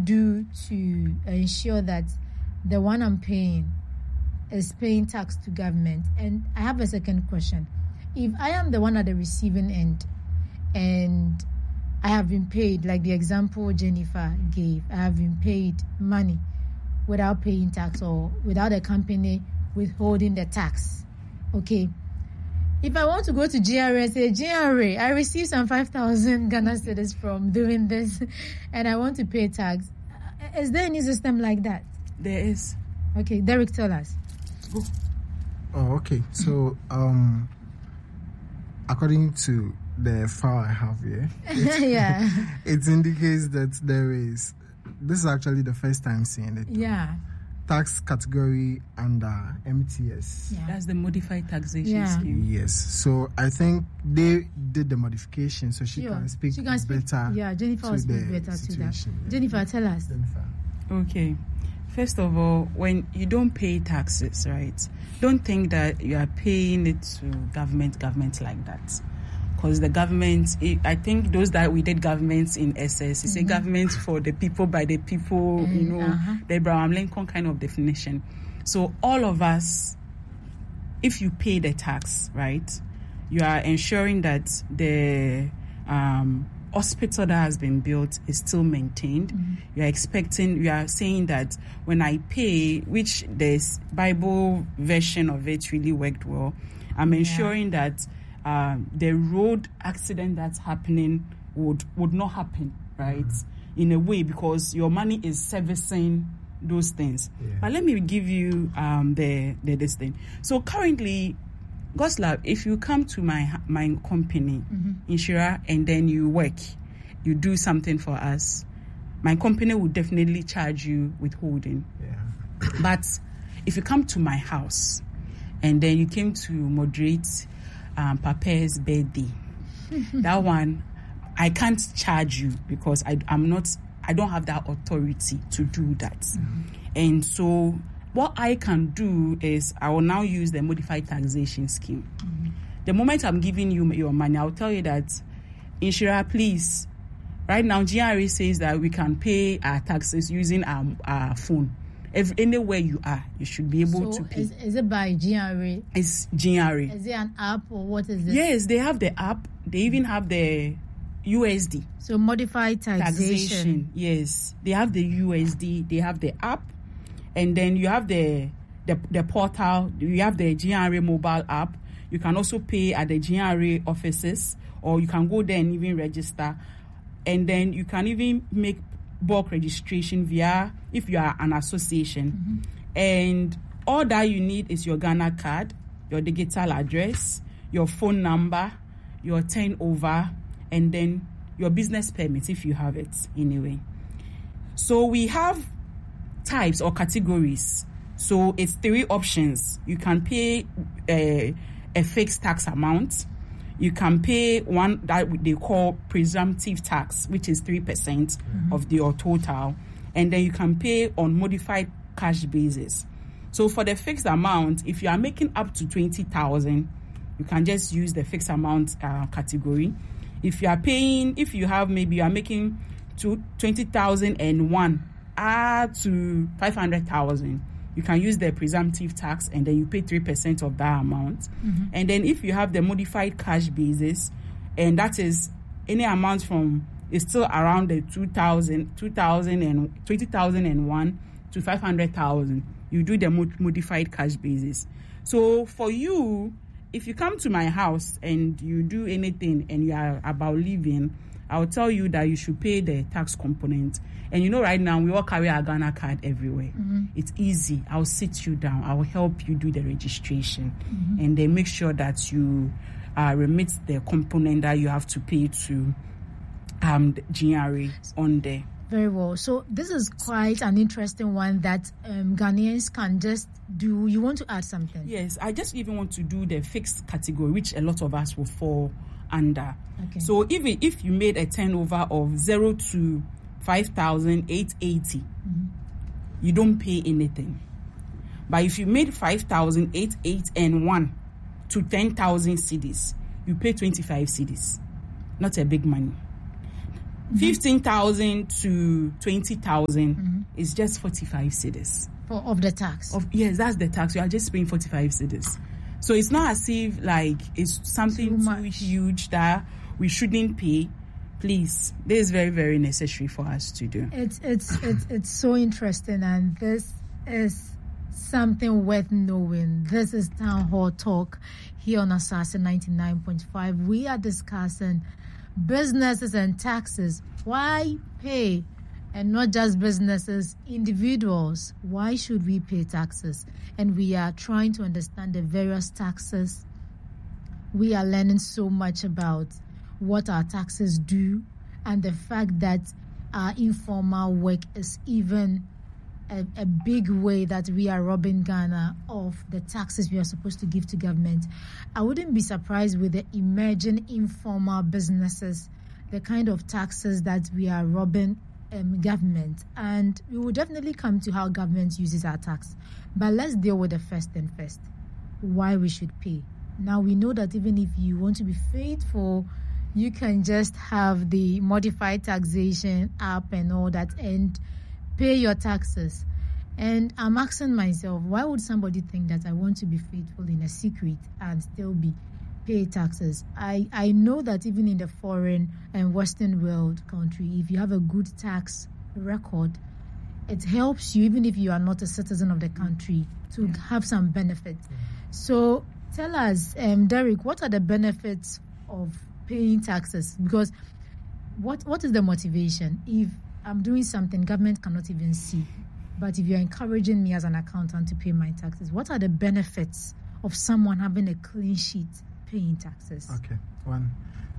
do to ensure that the one I'm paying is paying tax to government? And I have a second question. If I am the one at the receiving end and I have been paid, like the example Jennifer gave, I have been paid money without paying tax or without a company withholding the tax. Okay. If I want to go to GRA and say, GRA, I received some 5,000 Ghana cedis from doing this and I want to pay tax, is there any system like that? There is. Okay, Derek, tell us. Go. Oh, okay. So, according to the file I have here, it indicates that this is actually the first time seeing it. Yeah. Tax category under MTS. Yeah. That's the modified taxation scheme. Yes. So I think they did the modification so she can speak better. Yeah, Jennifer will speak better to that. Yeah. Jennifer, tell us. Okay. First of all, when you don't pay taxes, right, don't think that you are paying it to government like that. Because the government, I think those that we did governments in SS, it's a government for the people, by the people, the Abraham Lincoln kind of definition. So all of us, if you pay the tax, right, you are ensuring that the hospital that has been built is still maintained. You are saying that when I pay, which this Bible version of it really worked well, I'm ensuring that the road accident that's happening would not happen, right? In a way, because your money is servicing those things. But let me give you this thing. So currently, Goslab, if you come to my company, Inshira, and then you work, you do something for us, my company will definitely charge you withholding. But if you come to my house and then you came to moderate Papa's birthday, that one I can't charge you because I don't have that authority to do that. And so what I can do is I will now use the modified taxation scheme. The moment I'm giving you your money, I'll tell you that, Inshira, please, right now GRA says that we can pay our taxes using our phone. Anywhere you are, you should be able to pay. Is it by GRA? It's GRA. Is it an app or what is it? Yes, they have the app. They even have the USD. So modified taxation. Yes, they have the USD. They have the app, and then you have the portal. You have the GRA mobile app. You can also pay at the GRA offices, or you can go there and even register, and then you can even make bulk registration via, if you are an association, and all that you need is your Ghana card, your digital address, your phone number, your turnover, and then your business permit if you have it anyway. So we have types or categories. So it's 3 options. You can pay a fixed tax amount. You can pay one that they call presumptive tax, which is 3% of your total. And then you can pay on modified cash basis. So for the fixed amount, if you are making up to 20,000, you can just use the fixed amount category. If you are making 20,001 to 500,000, you can use the presumptive tax, and then you pay 3% of that amount. And then if you have the modified cash basis, and that is any amount from, it's still around the 20,001 to 500,000, you do the modified cash basis. So for you, if you come to my house and you do anything and you are about leaving, I'll tell you that you should pay the tax component. And right now, we all carry our Ghana card everywhere. It's easy. I'll sit you down. I'll help you do the registration. And then make sure that you remit the component that you have to pay to the GRA on there. Very well. So this is quite an interesting one that Ghanaians can just do. You want to add something? Yes, I just even want to do the fixed category, which a lot of us will fall under. Okay. So even if you made a turnover of 0 to 5,880, you don't pay anything. But if you made 5,881 to 10,000 cedis, you pay 25 cedis. Not a big money. 15,000 to 20,000 is just 45 cedis. Of the tax? Yes, that's the tax. You are just paying 45 cedis. So it's not as if like it's something too huge that we shouldn't pay. Please, this is very, very necessary for us to do. It's so interesting, and this is something worth knowing. This is Town Hall Talk here on Assassin 99.5. We are discussing businesses and taxes. Why pay? And not just businesses, individuals. Why should we pay taxes? And we are trying to understand the various taxes. We are learning so much about what our taxes do, and the fact that our informal work is even a big way that we are robbing Ghana of the taxes we are supposed to give to government. I wouldn't be surprised with the emerging informal businesses, the kind of taxes that we are robbing government, and we will definitely come to how government uses our tax. But let's deal with the first thing first, why we should pay. Now we know that even if you want to be faithful, you can just have the modified taxation app and all that and pay your taxes. And I'm asking myself, why would somebody think that I want to be faithful in a secret and still pay taxes? I know that even in the foreign and Western world country, if you have a good tax record, it helps you, even if you are not a citizen of the country, to have some benefits. So tell us, Derek, what are the benefits of paying taxes? Because what is the motivation? If I'm doing something government cannot even see, but if you're encouraging me as an accountant to pay my taxes, what are the benefits of someone having a clean sheet paying taxes? Okay, one.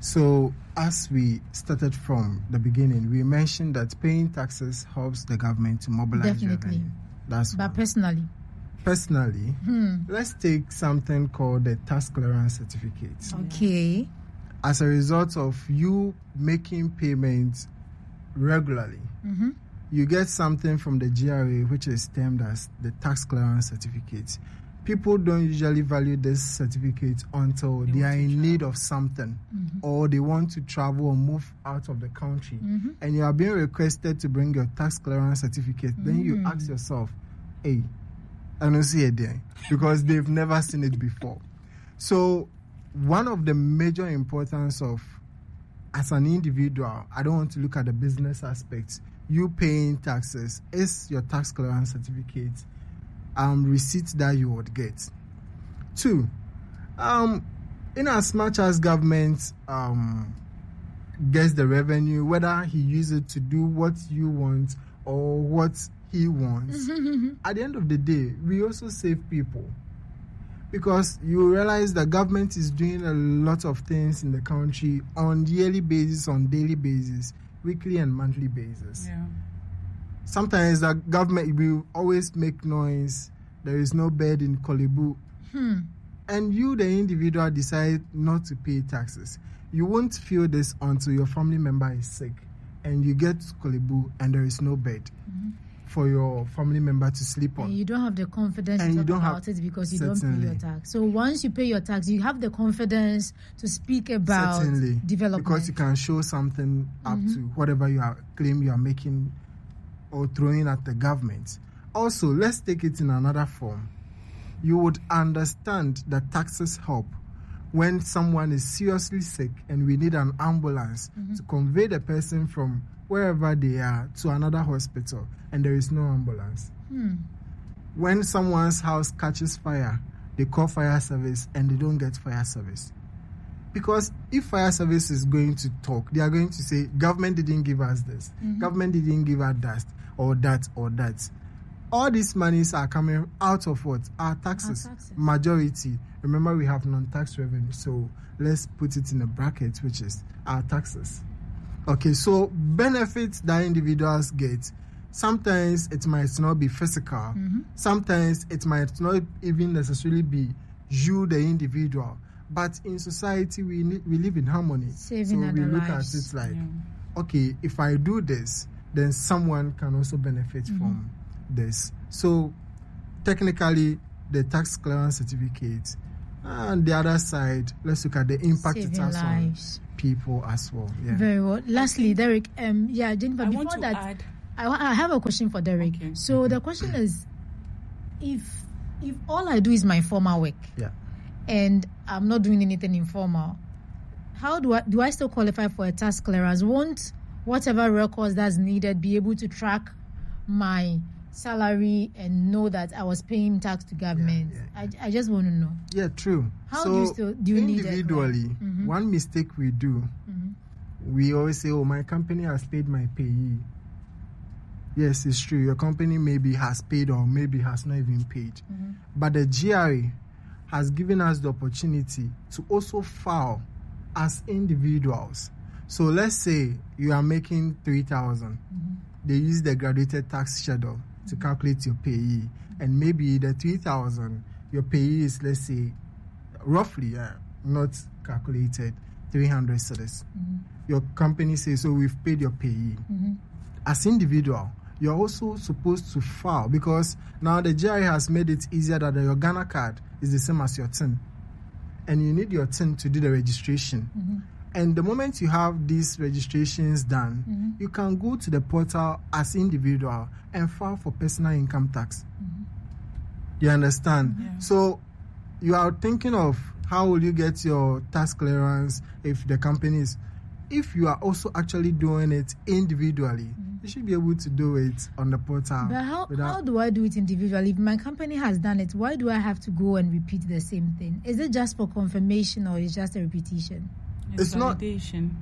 So as we started from the beginning, we mentioned that paying taxes helps the government to mobilize revenue. That's but one. Personally, let's take something called the tax clearance certificate. Okay. As a result of you making payments regularly, you get something from the GRA which is termed as the tax clearance certificate. People don't usually value this certificate until they are in need of something, or they want to travel or move out of the country, and you are being requested to bring your tax clearance certificate. Then you ask yourself, hey, I don't see it there, because they've never seen it before. So one of the major importance of, as an individual, I don't want to look at the business aspects, you paying taxes, is your tax clearance certificate, receipts that you would get. Two, in as much as government gets the revenue, whether he uses it to do what you want or what he wants, at the end of the day, we also save people. Because you realize that government is doing a lot of things in the country on yearly basis, on daily basis, weekly and monthly basis. Yeah. Sometimes the government will always make noise. There is no bed in Kolebu. And you, the individual, decide not to pay taxes. You won't feel this until your family member is sick and you get to Kolebu and there is no bed for your family member to sleep on. And you don't have the confidence to talk about it because you don't pay your tax. So once you pay your tax, you have the confidence to speak about development. Because you can show something up to whatever you claim you are making or throwing at the government. Also, let's take it in another form. You would understand that taxes help when someone is seriously sick and we need an ambulance to convey the person from wherever they are to another hospital and there is no ambulance. When someone's house catches fire, they call fire service and they don't get fire service. Because if fire service is going to talk, they are going to say, government didn't give us this, government didn't give us that, or that, or that. All these monies are coming out of what? Our taxes. Majority. Remember, we have non-tax revenue, so let's put it in a bracket, which is our taxes. Okay, so benefits that individuals get, sometimes it might not be physical, sometimes it might not even necessarily be you, the individual, but in society we live in harmony. Saving so we look at it like, okay, if I do this, then someone can also benefit from this. So technically, the tax clearance certificate And the other side, let's look at the impact it Saving has lives. on people as well. Yeah. Very well. Lastly, Derek, Jennifer, I before want to that, add. I have a question for Derek. Okay. So the question is, if all I do is my formal work, Yeah. and I'm not doing anything informal, how do I still qualify for a tax clearance? Won't whatever records that's needed be able to track my salary and know that I was paying tax to government? Yeah. I just want to know. Yeah, true. How so do you need a individually, clearance? one mistake we do, we always say, "Oh, my company has paid my payee." Yes, it's true. Your company maybe has paid or maybe has not even paid, but the GRA has given us the opportunity to also file as individuals. So let's say you are making 3,000. They use the graduated tax schedule to calculate your payee, and maybe the 3,000 your payee is, let's say, roughly not calculated 300 cedis. Your company says, "So we've paid your payee." As individual, you're also supposed to file, because now the GRA has made it easier that your Ghana card is the same as your TIN, and you need your TIN to do the registration. And the moment you have these registrations done, you can go to the portal as individual and file for personal income tax. You understand? Yeah. So you are thinking of how will you get your tax clearance if the company is... If you are also actually doing it individually, you should be able to do it on the portal. But how do I do it individually? If my company has done it, why do I have to go and repeat the same thing? Is it just for confirmation or is it just a repetition? It's not- validation.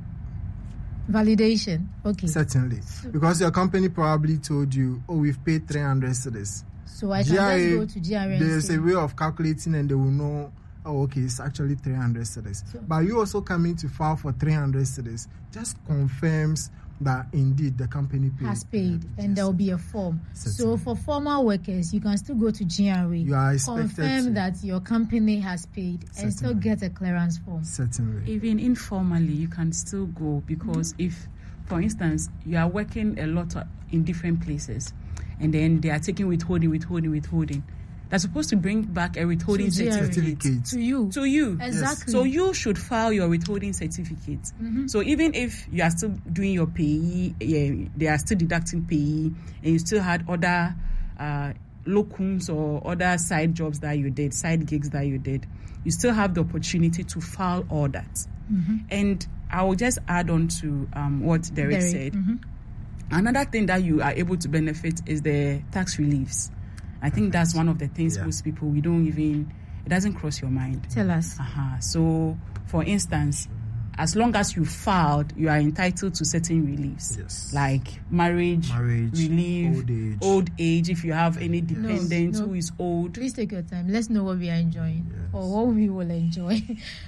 Validation. Okay. Certainly. Because your company probably told you, "Oh, we've paid 300 cedis." So I can just go to GRA and There's say, a way of calculating and they will know, "Oh, okay, it's actually 300 cedis." So- But you also coming to file for 300 cedis just confirms that indeed the company has paid, and there will be a form. So Certainly. for formal workers, you can still go to GRA, You are expected confirm to. that your company has paid, and still Certainly. get a clearance form. Certainly. Even informally, you can still go, because if, for instance, you are working a lot in different places, and then they are taking withholding, they're supposed to bring back a withholding To GRA. Certificate. To you. to you. Exactly. So you should file your withholding certificate. So even if you are still doing your payee, they are still deducting payee, and you still had other locums or other side jobs that you did, side gigs that you did, you still have the opportunity to file all that. And I will just add on to what Derek said. Another thing that you are able to benefit is the tax reliefs. I think that's one of the things most people, it doesn't cross your mind. Tell us. So, for instance, as long as you filed, you are entitled to certain reliefs. Yes. Like marriage relief, old age, if you have any dependent No. who is old. Please take your time. Let's know what we are enjoying or what we will enjoy.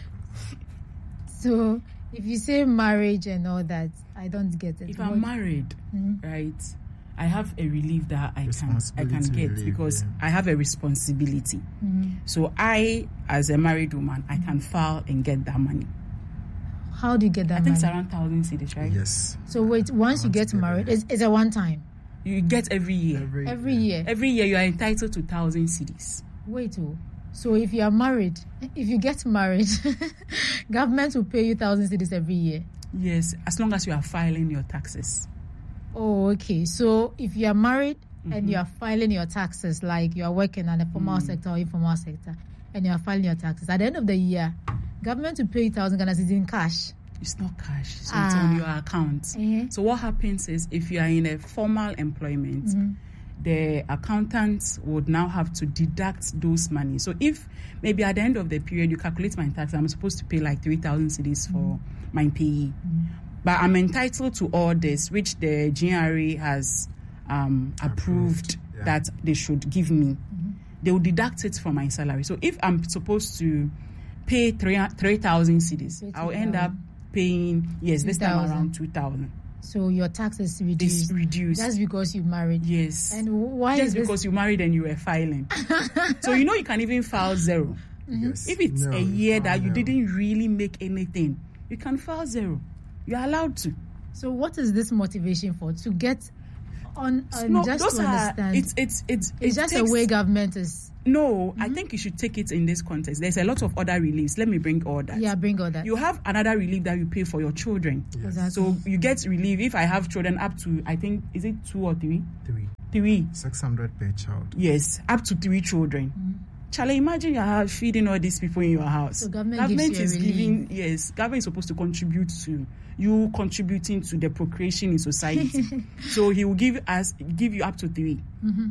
So, if you say marriage and all that, I don't get it. If I'm married, right, I have a relief that I can Responsibility get relief, because yeah. I have a responsibility. So I, as a married woman, I can file and get that money. How do you get that I think money? it's around 1,000 cedis, right? Yes. So wait, once you get married, it's a one time. You get every year. Every year. Every year you are entitled to 1,000 cedis. Wait, so if you are married, if you get married, government will pay you 1,000 cedis every year. Yes, as long as you are filing your taxes. Oh, okay. So if you are married and you are filing your taxes, like you are working in the formal sector or informal sector, and you are filing your taxes, at the end of the year, government will pay 1,000 Ghana cedis in cash. It's not cash, so it's on your account. So what happens is, if you are in a formal employment, the accountant would now have to deduct those money. So if maybe at the end of the period you calculate my tax, I'm supposed to pay like 3,000 cedis for my payee. But I'm entitled to all this, which the GRA has approved that they should give me. They will deduct it from my salary. So if I'm supposed to pay 3,000 cedis, I'll end up paying, this time around 2,000. So your tax is reduced. It's reduced. That's because you married. Yes. And why Just is this? because you married and you were filing. So you can even file zero. Yes. If it's No, a year that you no. didn't really make anything, you can file zero. You're allowed to. So what is this motivation for? To get just to understand, it's just a way government is. No, I think you should take it in this context. There's a lot of other reliefs. Let me bring all that. Yeah, bring all that. You have another relief that you pay for your children. Yes. Exactly. So you get relief if I have children up to, I think, is it 2 or 3? 3. 600 per child. Yes, up to 3 children. Charlie, imagine you are feeding all these people in your house. So government gives you a relief. Yes, government is supposed to contribute to you contributing to the procreation in society. So he will give you up to 3.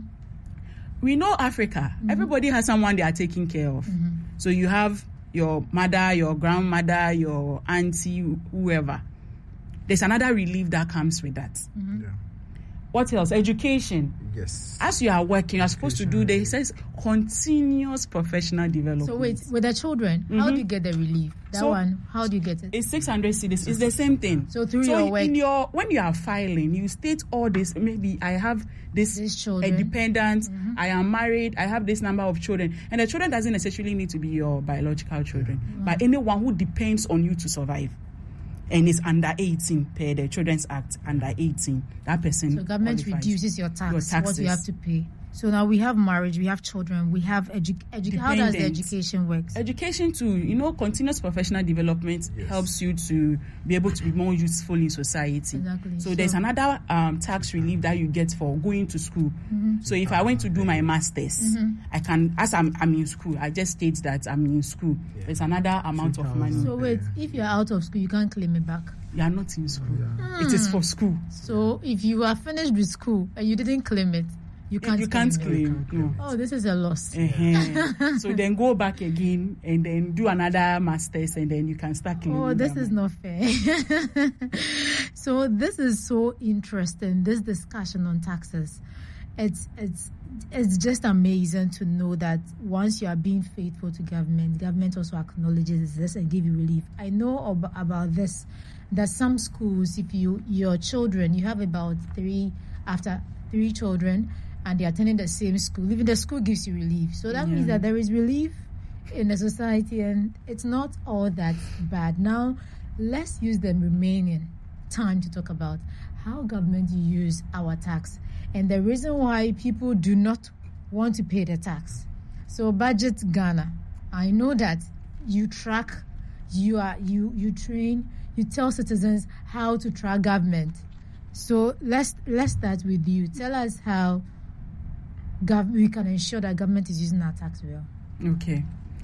We know Africa. Everybody has someone they are taking care of. So you have your mother, your grandmother, your auntie, whoever. There's another relief that comes with that. Yeah. What else? Education. Yes. As you are working, you're supposed to do this. It says continuous professional development. So wait, with the children, how do you get the relief? How do you get it? It's 600 cedis. It's the same thing. So through your work. When you are filing, you state all this. Maybe I have this children. Dependent. I am married. I have this number of children. And the children doesn't necessarily need to be your biological children, but anyone who depends on you to survive. And is under 18 per the Children's Act, under 18. That person. So government qualifies. reduces your taxes. What you have to pay. So now we have marriage, we have children, we have education. How does the education work? Education too, continuous professional development helps you to be able to be more useful in society. Exactly. So there's another tax relief that you get for going to school. So if I went to do my master's, I can, as I'm in school, I just state that I'm in school. Yeah. There's another amount of money. So wait, if you're out of school, you can't claim it back. You are not in school. It is for school. So if you are finished with school and you didn't claim it, you can't claim. No. Oh, this is a loss. So then go back again and then do another master's and then you can start claiming. Oh, this is not fair. So this is so interesting, this discussion on taxes. It's just amazing to know that once you are being faithful to government also acknowledges this and give you relief. I know about this, that some schools, if your children, you have about 3 children, and they're attending the same school, even the school gives you relief. So that means that there is relief in the society, and it's not all that bad. Now, let's use the remaining time to talk about how government use our tax and the reason why people do not want to pay the tax. So, Budget Ghana, I know that you track, you train, you tell citizens how to track government. So let's start with you. Tell us how we can ensure that government is using our tax well. Okay.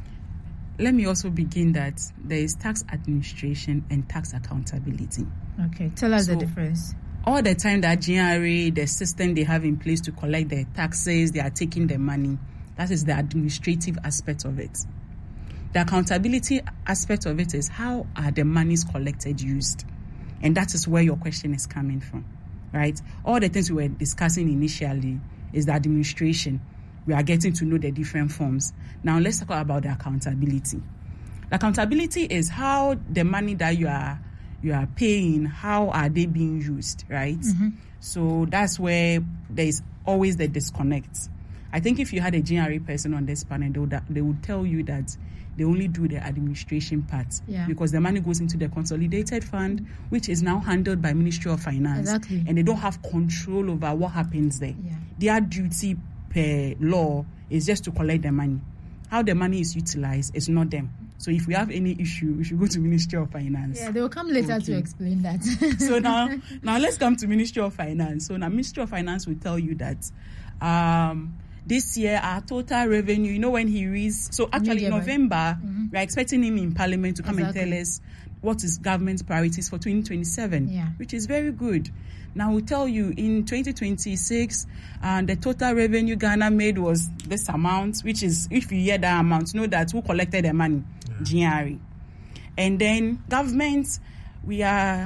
Let me also begin that there is tax administration and tax accountability. Okay. Tell us the difference. All the time that GRA, the system they have in place to collect their taxes, they are taking the money. That is the administrative aspect of it. The accountability aspect of it is how are the monies collected used? And that is where your question is coming from, right? All the things we were discussing initially is the administration. We are getting to know the different forms. Now let's talk about the accountability. The accountability is how the money that you are paying, how are they being used, right? So that's where there is always the disconnect. I think if you had a GRA person on this panel, they would tell you that they only do the administration part because the money goes into the consolidated fund, which is now handled by Ministry of Finance. Exactly. And they don't have control over what happens there. Their duty per law is just to collect the money. How the money is utilized is not them. So if we have any issue, we should go to Ministry of Finance. Yeah, they will come later to explain that. So now let's come to Ministry of Finance. So now Ministry of Finance will tell you that this year our total revenue, when he reads, so actually in November, we're expecting him in Parliament to come and tell us what is government's priorities for 2027, which is very good. Now we'll tell you in 2026, the total revenue Ghana made was this amount, which is, if you hear that amount, know that who collected the money, GRA. And then government, we've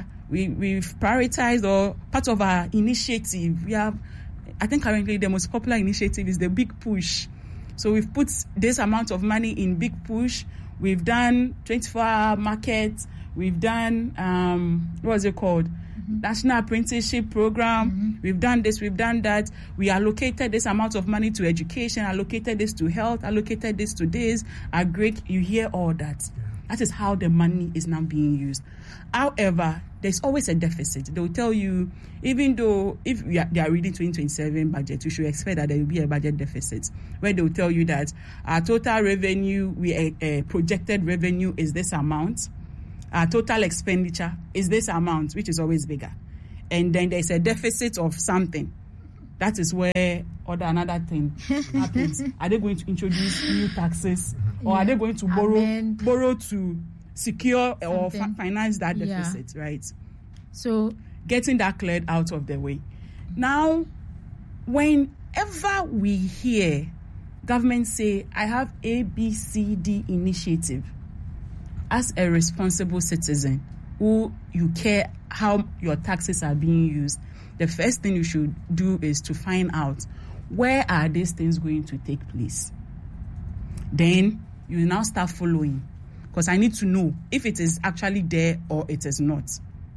prioritized, or part of our initiative, we have, I think currently the most popular initiative is the Big Push. So we've put this amount of money in Big Push. We've done 24-hour market. We've done, what's it called? National Apprenticeship Program. We've done this, we've done that. We allocated this amount of money to education, allocated this to health, allocated this to this. You hear all that. That is how the money is now being used. However, there's always a deficit. They will tell you, even though if they are reading 2027 budget, you should expect that there will be a budget deficit, where they will tell you that our total revenue, projected revenue is this amount. Our total expenditure is this amount, which is always bigger. And then there's a deficit of something. That is where another thing happens. Are they going to introduce new taxes, or are they going to borrow to secure or finance that deficit, right? So getting that cleared out of the way. Now, whenever we hear government say, I have A, B, C, D initiative, as a responsible citizen who you care how your taxes are being used, the first thing you should do is to find out, where are these things going to take place? Then you now start following, because I need to know if it is actually there or it is not.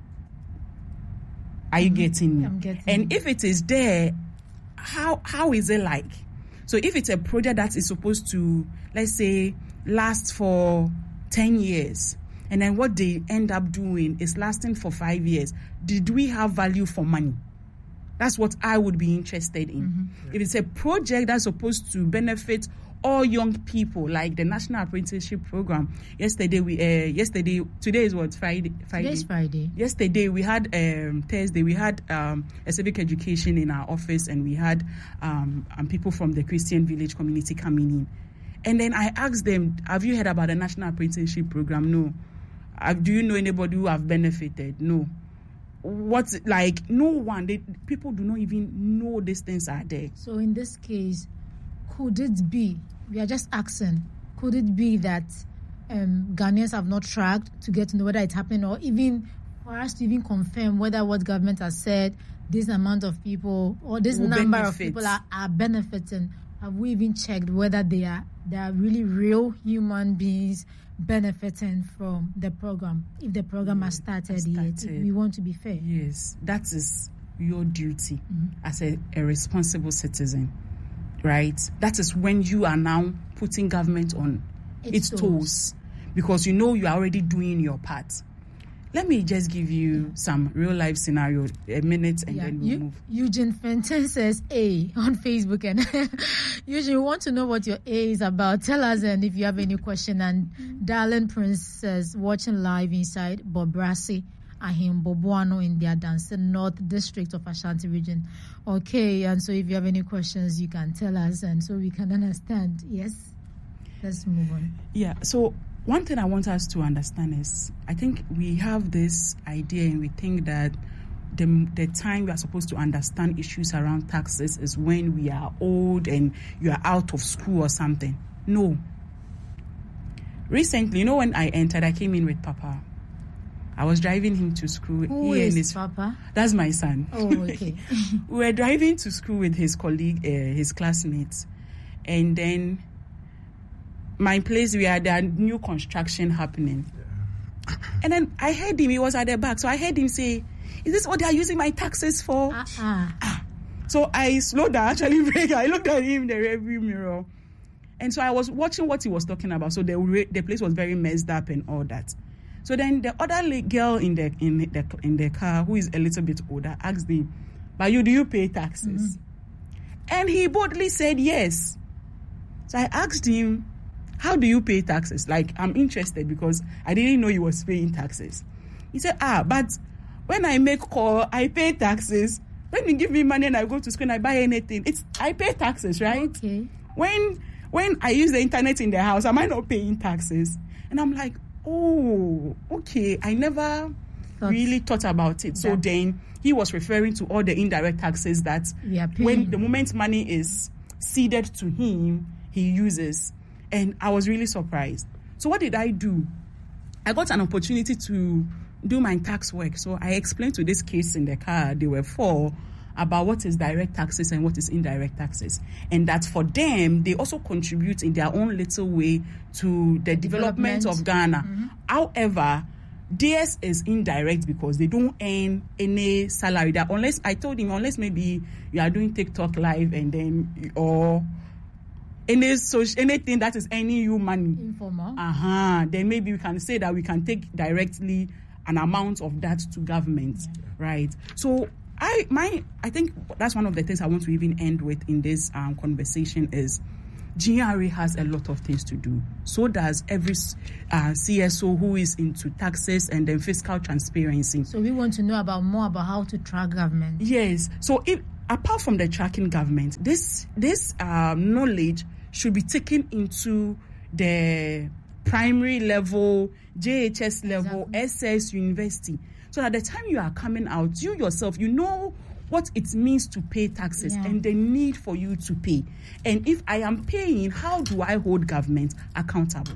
Are you getting me? I'm getting and if it is there, how is it like? So if it's a project that is supposed to, let's say, last for 10 years, and then what they end up doing is lasting for 5 years, did we have value for money? That's what I would be interested in. Mm-hmm. If it's a project that's supposed to benefit all young people, like the National Apprenticeship Program. Today is what, Friday? Today's Friday. Yesterday we had, Thursday, we had a civic education in our office, and we had people from the Christian Village community coming in. And then I asked them, have you heard about the National Apprenticeship Program? No. Do you know anybody who have benefited? No. No one. People do not even know these things are there. So in this case, could it be, we are just asking, could it be that Ghanaians have not tracked to get to know whether it's happening, or even for us to even confirm whether what government has said, this amount of people or this number of people are benefiting? Have we even checked whether they are really real human beings benefiting from the program, if the program has started yet? If we want to be fair. Yes, that is your duty as a responsible citizen, right? That is when you are now putting government on its toes, because you know you are already doing your part. Let me just give you some real life scenario, a minute, and then we'll move. Eugene Fenton says A on Facebook, and Eugene, we want to know what your A is about. Tell us, and if you have any question. And Darlene Prince says, watching live inside Bobrasi, Ahim Bobuano in the Adanse North District of Ashanti region. Okay, and so if you have any questions, you can tell us, and so we can understand. Yes, let's move on. Yeah, so one thing I want us to understand is, I think we have this idea, and we think that the time we are supposed to understand issues around taxes is when we are old and you are out of school or something. No. Recently, when I entered, I came in with Papa. I was driving him to school. Who is Papa? That's my son. Oh, okay. We were driving to school with his colleague, his classmates, and then my place, there are new construction happening. Yeah. And then I heard him, he was at the back, so I heard him say, is this what they are using my taxes for? So I slowed down, actually brake. I looked at him in the rearview mirror. And so I was watching what he was talking about. So the place was very messed up and all that. So then the other girl in the car, who is a little bit older, asked him, but do you pay taxes? And he boldly said yes. So I asked him, how do you pay taxes? Like, I'm interested, because I didn't know he was paying taxes. He said, but when I make call, I pay taxes. When you give me money and I go to school and I buy anything, I pay taxes, right? Okay. When I use the internet in the house, am I not paying taxes? And I'm like, oh, okay. I never really thought about it. So then he was referring to all the indirect taxes that when the moment money is ceded to him, he uses. And I was really surprised. So what did I do? I got an opportunity to do my tax work. So I explained to this kids in the car, they were 4, about what is direct taxes and what is indirect taxes. And that for them, they also contribute in their own little way to the development of Ghana. However, theirs is indirect because they don't earn any salary. I told him, unless maybe you are doing TikTok live and then, or anything that is earning you money, informal, then maybe we can say that we can take directly an amount of that to government, right? So I think that's one of the things I want to even end with in this conversation is GRA has a lot of things to do. So does every CSO who is into taxes and then fiscal transparency. So we want to know more about how to track government. Yes. So apart from the tracking government, this knowledge should be taken into the primary level, JHS level, SS university. So at the time you are coming out, you yourself, you know what it means to pay taxes and the need for you to pay. And if I am paying, how do I hold government accountable?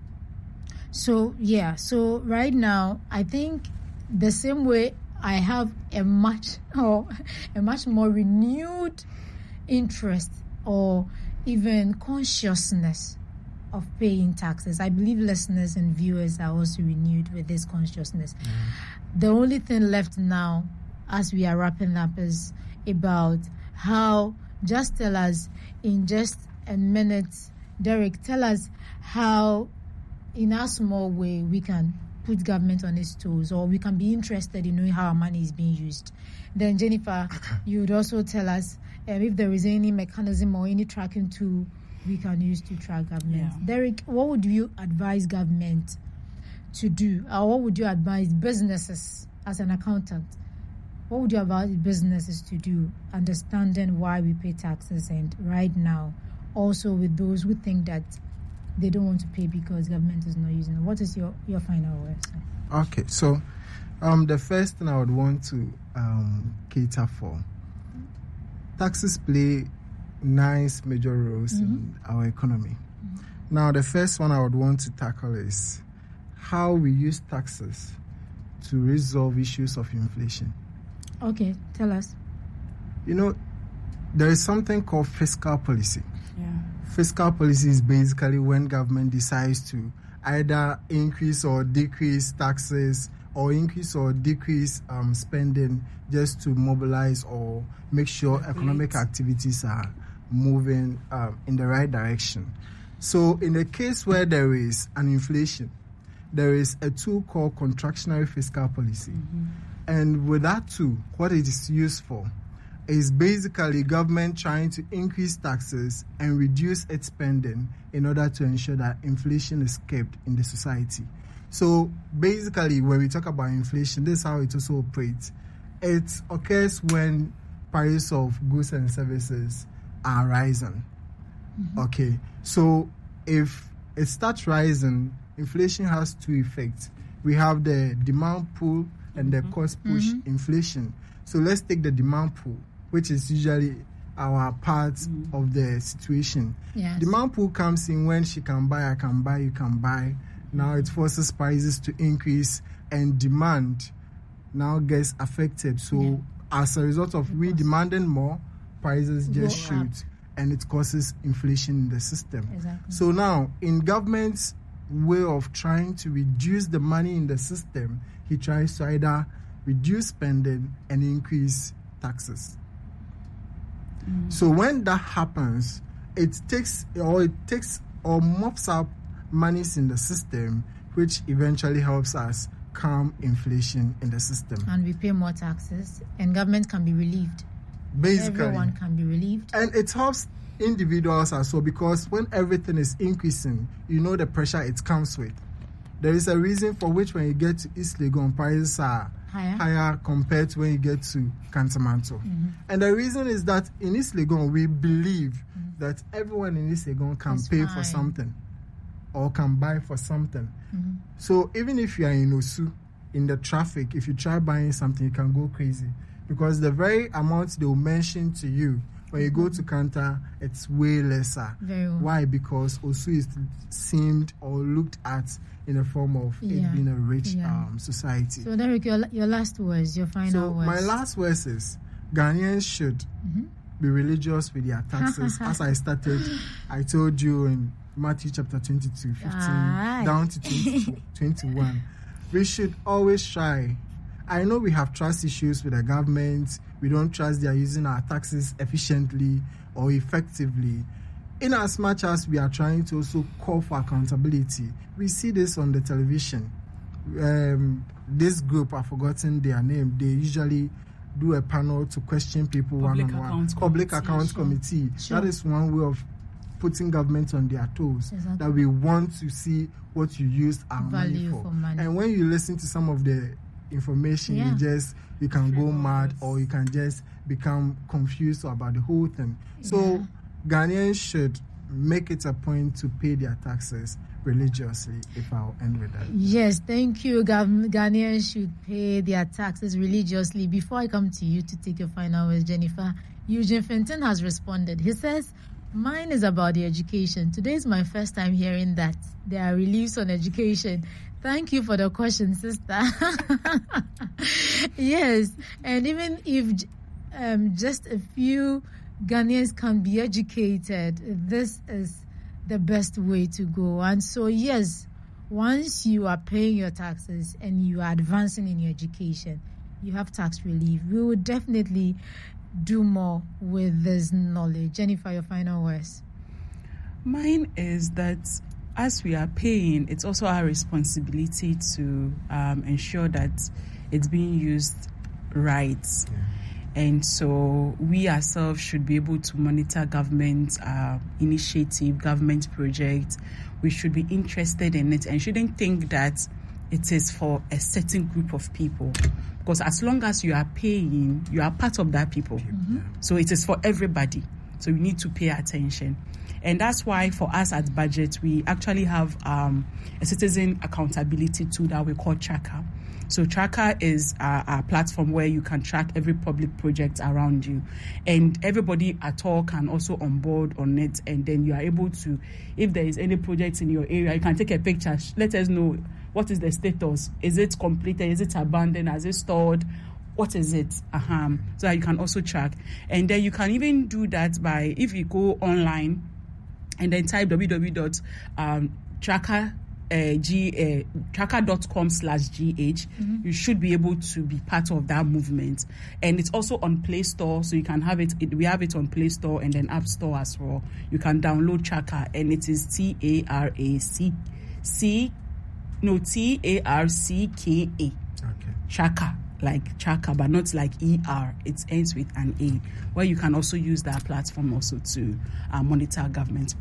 So right now, I think the same way I have a much more renewed interest or even consciousness of paying taxes. I believe listeners and viewers are also renewed with this consciousness. The only thing left now, as we are wrapping up, is about how, just tell us in just a minute, Derek, tell us how in a small way we can put government on its toes, or we can be interested in knowing how our money is being used. Then Jennifer, you would also tell us if there is any mechanism or any tracking tool we can use to track government. Derek, what would you advise government to do, or what would you advise businesses as an accountant? What would you advise businesses to do, understanding why we pay taxes, and right now also with those who think that they don't want to pay because government is not using it? What is your final word? Okay, so the first thing I would want to cater for, taxes play nice major roles in our economy. Now, the first one I would want to tackle is how we use taxes to resolve issues of inflation. Okay, tell us. You know, there is something called fiscal policy. Fiscal policy is basically when government decides to either increase or decrease taxes or increase or decrease spending just to mobilize or make sure economic activities are moving in the right direction. So in the case where there is an inflation, there is a tool called contractionary fiscal policy. And with that tool, what it is used for is basically government trying to increase taxes and reduce its spending in order to ensure that inflation is kept in the society. So basically, when we talk about inflation, this is how it also operates. It occurs when prices of goods and services are rising. Okay, so if it starts rising, inflation has two effects. We have the demand pull and the cost push inflation. So let's take the demand pull, which is usually our part of the situation. Demand pull comes in when she can buy, I can buy, you can buy. Now it forces prices to increase and demand now gets affected. So as a result of we demanding more, prices just shoot and it causes inflation in the system. So now in government's way of trying to reduce the money in the system, he tries to either reduce spending and increase taxes. So when that happens, it takes or mops up monies in the system, which eventually helps us calm inflation in the system. And we pay more taxes, and government can be relieved. Basically, everyone can be relieved. And it helps individuals as well, because when everything is increasing, you know the pressure it comes with. There is a reason for which when you get to East Legon, prices are higher compared to when you get to Kantamanto. And the reason is that in East Legon, we believe that everyone in East Legon can pay for something or can buy for something. So even if you are in Osu, in the traffic, if you try buying something, you can go crazy, because the very amount they will mention to you when you go to Kanta, it's way lesser. Why? Because Osu is seemed or looked at in the form of it being a rich society. So Derek, your last words, your final words. My last words is Ghanaians should be religious with their taxes. As I started, I told you in Matthew chapter 22, 15 down to 21. We should always try. I know we have trust issues with the government. We don't trust they are using our taxes efficiently or effectively. in as much as we are trying to also call for accountability, we see this on the television. This group, I've forgotten their name, they usually do a panel to question people one-on-one. Public Account Committee. Sure. That is one way of putting government on their toes. Exactly. That we want to see what you use our money for. And when you listen to some of the information, you can go mad, or you can just become confused about the whole thing. So Ghanaians should make it a point to pay their taxes religiously, if I'll end with that. Yes, thank you. Ghanaians should pay their taxes religiously. Before I come to you to take your final words, Jennifer, Eugene Fenton has responded. He says, mine is about the education. Today is my first time hearing that there are reliefs on education. Thank you for the question, sister. Yes, and even if just a few Ghanaians can be educated, this is the best way to go. And so, yes, once you are paying your taxes and you are advancing in your education, you have tax relief. We will definitely do more with this knowledge. Jennifer, your final words. Mine is that as we are paying, it's also our responsibility to ensure that it's being used right. And so we ourselves should be able to monitor government initiative, government project. We should be interested in it and shouldn't think that it is for a certain group of people. Because as long as you are paying, you are part of that people. So it is for everybody. So we need to pay attention. And that's why for us at Budget, we actually have a citizen accountability tool that we call Tracker. So Tracker is a platform where you can track every public project around you. And everybody at all can also onboard on it. And then you are able to, if there is any project in your area, you can take a picture, let us know what is the status. Is it completed? Is it abandoned? Has it stored? What is it? So that you can also track. And then you can even do that by, if you go online and then type tracker.com/GH, you should be able to be part of that movement. And it's also on Play Store, so you can have it. We have it on Play Store and then App Store as well. You can download Tracker, and it is TARCKA. Okay. Tracker, like Tracker, but not like ER. It ends with an A, where you can also use that platform also to monitor government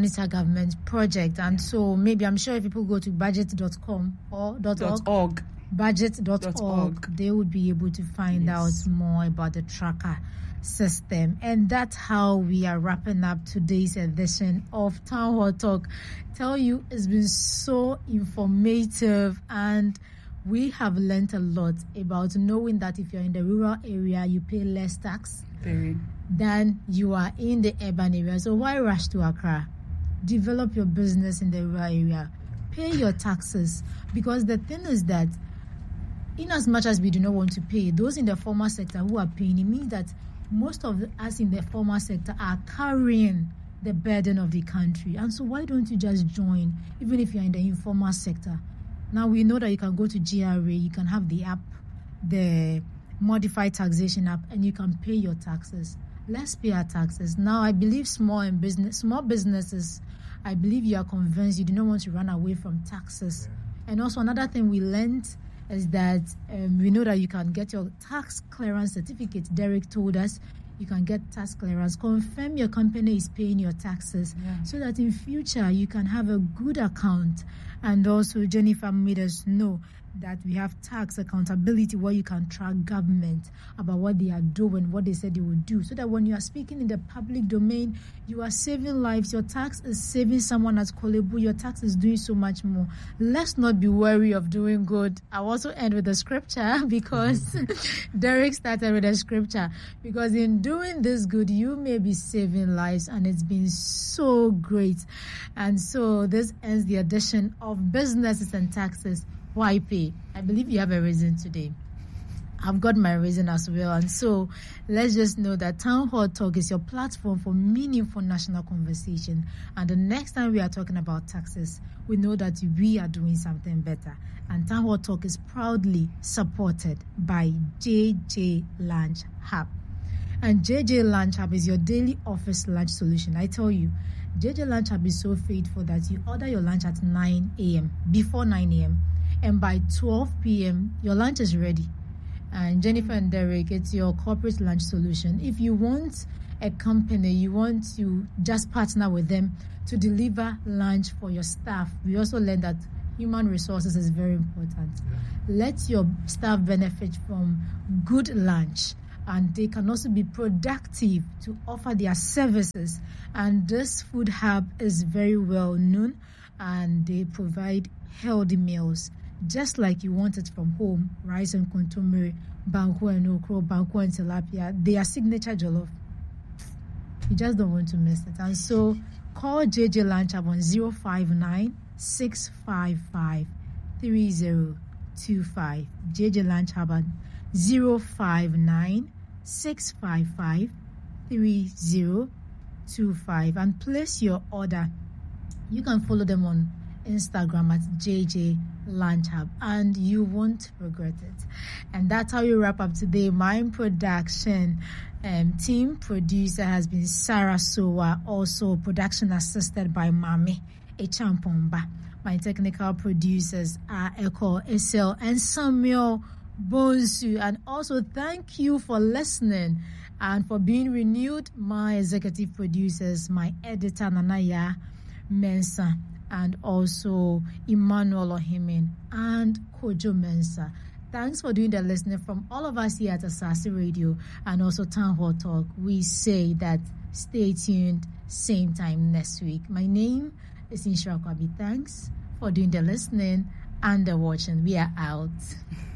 projects. And so maybe I'm sure if people go to budget.com or .org, budget.org, they would be able to find out more about the Tracker system. And that's how we are wrapping up today's edition of Town Hall Talk. Tell you, it's been so informative, and we have learned a lot about knowing that if you're in the rural area, you pay less tax than you are in the urban area. So why rush to Accra? Develop your business in the rural area. Pay your taxes. Because the thing is that in as much as we do not want to pay, those in the formal sector who are paying, it means that most of us in the formal sector are carrying the burden of the country. And so why don't you just join, even if you're in the informal sector? Now we know that you can go to GRA, you can have the app, the modified taxation app, and you can pay your taxes. Let's pay our taxes. Now I believe small businesses, I believe you are convinced you do not want to run away from taxes. And also another thing we learned is that we know that you can get your tax clearance certificate. Derek told us you can get tax clearance. Confirm your company is paying your taxes so that in future you can have a good account. And also Jennifer made us know that we have tax accountability where you can track government about what they are doing, what they said they would do, so that when you are speaking in the public domain, you are saving lives. Your tax is saving someone at Kolebu. Your tax is doing so much more. Let's not be wary of doing good. I'll also end with the scripture because Derek started with the scripture. Because in doing this good, you may be saving lives, and it's been so great. And so this ends the edition of Businesses and Taxes. Why pay? I believe you have a reason today. I've got my reason as well. And so let's just know that Town Hall Talk is your platform for meaningful national conversation. And the next time we are talking about taxes, we know that we are doing something better. And Town Hall Talk is proudly supported by JJ Lunch Hub. And JJ Lunch Hub is your daily office lunch solution. I tell you, JJ Lunch Hub is so faithful that you order your lunch at 9 a.m., before 9 a.m., and by 12 p.m., your lunch is ready. And Jennifer and Derek, it's your corporate lunch solution. If you want a company, you want to just partner with them to deliver lunch for your staff, we also learned that human resources is very important. Let your staff benefit from good lunch, and they can also be productive to offer their services. And this food hub is very well known, and they provide healthy meals just like you want it from home. Rice and kontomire, banku and okro, banku and tilapia, they are signature jollof. You just don't want to miss it. And so call JJ Lunch Hub on 059-655-3025. JJ Lunch Hub on 059-655-3025, and place your order. You can follow them on Instagram at JJ Lunch Hub, and you won't regret it. And that's how you wrap up today. My production team producer has been Sarah Sowa, also production assisted by Mami Echampomba. My technical producers are Eko Esel and Samuel Bonsu. And also thank you for listening and for being renewed. My executive producers, my editor Nanaya Mensah, and also Emmanuel Ohimin and Kojo Mensah. Thanks for doing the listening from all of us here at Asase Radio and also Town Hall Talk. We say that stay tuned, same time next week. My name is Inshira Kwabi. Thanks for doing the listening and the watching. We are out.